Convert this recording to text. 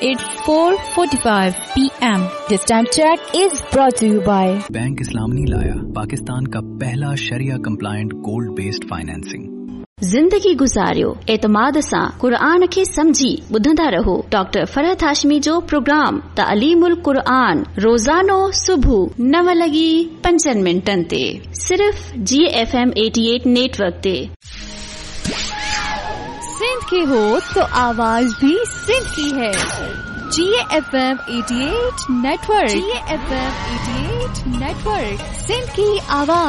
at 4:45 p.m. This time check is brought to you by bank इस्लाम ने लाया पाकिस्तान का पहला शरिया कंप्लायंट गोल्ड बेस्ड फाइनेंसिंग। ज़िंदगी गुज़ारियो एतमाद सां क़ुरान खे समझी ॿुधंदा रहो। डॉक्टर फरहत हाशमी जो प्रोग्राम तालीमुल क़ुरान रोज़ानो सुबुह 9:05 ते सिर्फ़ GFM 88 नेटवर्क ते। सिंध के हो तो आवाज भी सिंध की है। GFM 88 network. GFM 88 network, Sindh की आवाज।